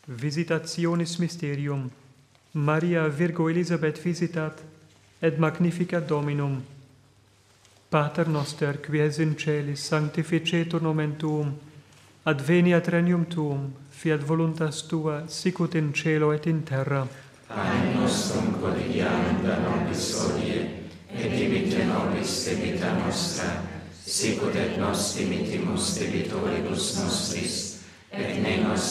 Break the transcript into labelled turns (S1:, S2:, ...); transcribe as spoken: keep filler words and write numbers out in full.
S1: Visitationis Mysterium. Maria Virgo Elisabeth visitat, et magnificat Dominum. Pater noster, qui es in celis, sanctificetur nomen tuum, adveniat regnum tuum, fiat voluntas tua, sicut in cielo et in terra.
S2: Panem nostrum quotidianum da nobis hodie, et dimitte nobis debita nostra, sicut et nos dimittimus debitoribus nostris, et ne nos